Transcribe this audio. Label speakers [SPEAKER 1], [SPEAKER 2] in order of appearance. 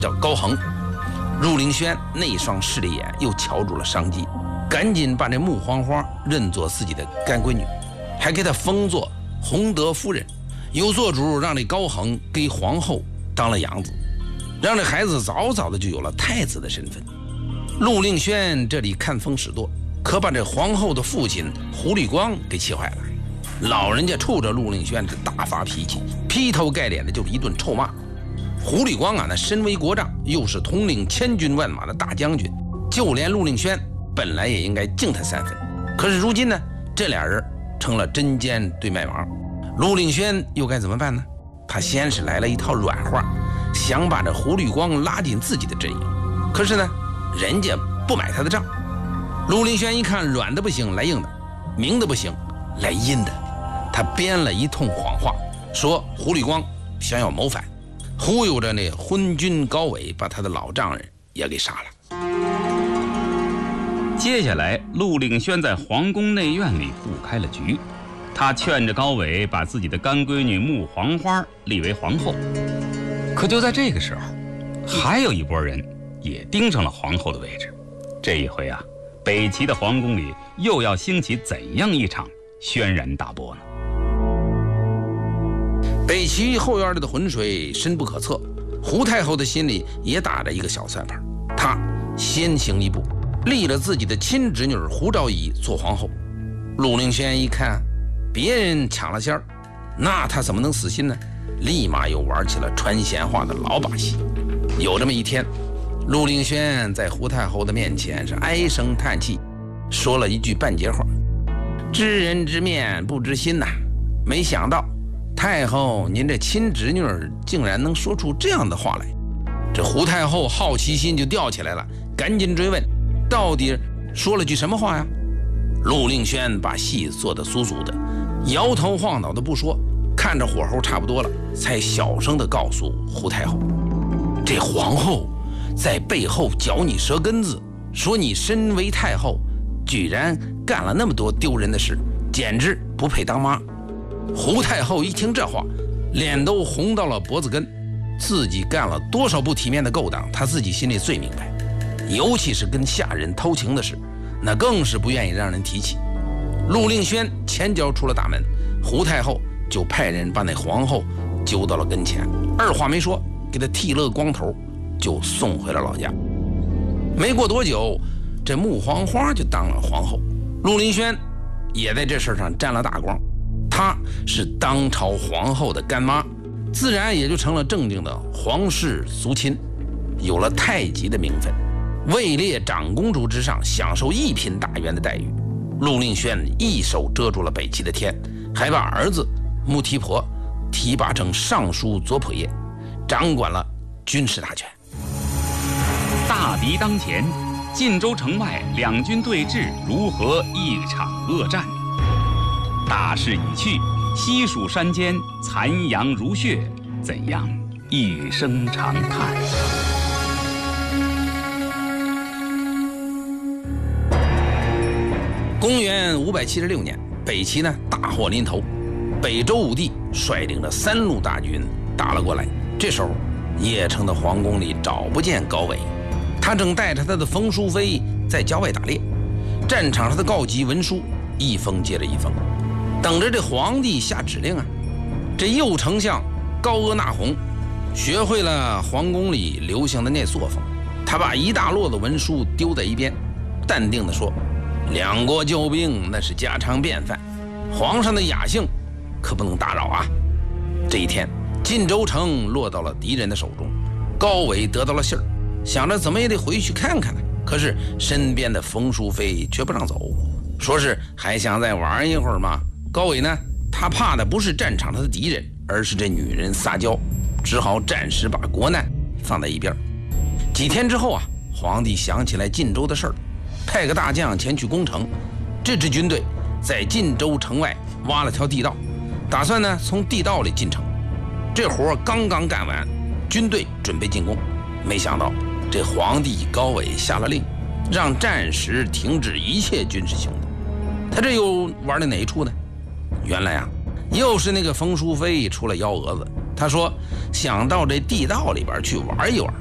[SPEAKER 1] 叫高恒。陆令轩那双势利眼又瞧住了商机，赶紧把这穆黄花认作自己的干闺女，还给她封作洪德夫人，又做主让这高恒给皇后当了养子，让这孩子早早的就有了太子的身份。陆令轩这里看风使舵，可把这皇后的父亲胡律光给气坏了。老人家冲着陆令轩这大发脾气，劈头盖脸的就是一顿臭骂。胡律光啊，那身为国丈，又是统领千军万马的大将军，就连陆令轩本来也应该敬他3分。可是如今呢，这俩人成了针尖对麦芒，陆令轩又该怎么办呢？他先是来了一套软话，想把这胡律光拉进自己的阵营，可是呢，人家不买他的账。陆令轩一看软的不行，来硬的；明的不行，来阴的。他编了一通谎话，说胡律光想要谋反，忽悠着那昏君高纬把他的老丈人也给杀了。
[SPEAKER 2] 接下来，陆令轩在皇宫内院里布开了局，他劝着高纬把自己的干闺女穆黄花立为皇后。可就在这个时候，还有一拨人也盯上了皇后的位置。这一回啊，北齐的皇宫里又要兴起怎样一场轩然大波呢？
[SPEAKER 1] 北齐后院里的浑水深不可测，胡太后的心里也打着一个小算盘。她先行一步，立了自己的亲侄女胡昭仪做皇后。陆令轩一看别人抢了先儿，那他怎么能死心呢？立马又玩起了传闲话的老把戏。有这么一天，陆令轩在胡太后的面前是唉声叹气，说了一句半截话：知人知面不知心呐，没想到太后您这亲侄女竟然能说出这样的话来。这胡太后好奇心就吊起来了，赶紧追问到底说了句什么话呀？陆令轩把戏做得酥酥的，摇头晃脑的不说，看着火候差不多了，才小声的告诉胡太后，这皇后在背后嚼你舌根子，说你身为太后居然干了那么多丢人的事，简直不配当妈。胡太后一听这话，脸都红到了脖子根，自己干了多少不体面的勾当，她自己心里最明白，尤其是跟下人偷情的事，那更是不愿意让人提起。陆令轩前脚出了大门，胡太后就派人把那皇后揪到了跟前，二话没说，给她剃了光头，就送回了老家。没过多久，这穆黄花就当了皇后，陆令轩也在这事上沾了大光。她是当朝皇后的干妈，自然也就成了正经的皇室族亲，有了太极的名分，位列长公主之上，享受一品大员的待遇。陆令轩一手遮住了北齐的天，还把儿子穆提婆提拔成尚书左仆射，掌管了军事大权。
[SPEAKER 2] 大敌当前，晋州城外两军对峙，如何一场恶战？大势已去，西蜀山间残阳如血，怎样一声长叹？
[SPEAKER 1] 公元576年，北齐呢大祸临头，北周武帝率领着3路大军打了过来。这时候，邺城的皇宫里找不见高纬，他正带着他的冯淑妃在郊外打猎，战场上的告急文书一封接着一封，等着这皇帝下指令啊。这右丞相高阿那弘学会了皇宫里流行的那作风，他把一大摞的文书丢在一边，淡定地说：两国交兵那是家常便饭，皇上的雅兴可不能打扰啊。这一天，晋州城落到了敌人的手中，高纬得到了信儿，想着怎么也得回去看看呢。可是身边的冯淑妃却不让走，说是还想再玩一会儿嘛。高纬呢，他怕的不是战场上的敌人，而是这女人撒娇，只好暂时把国难放在一边。几天之后啊，皇帝想起来晋州的事儿，派个大将前去攻城。这支军队在晋州城外挖了条地道，打算呢从地道里进城。这活刚刚干完，军队准备进攻，没想到这皇帝高纬下了令，让暂时停止一切军事行动。他这又玩了哪一出呢？原来啊，又是那个冯淑妃出了幺蛾子。他说想到这地道里边去玩一玩，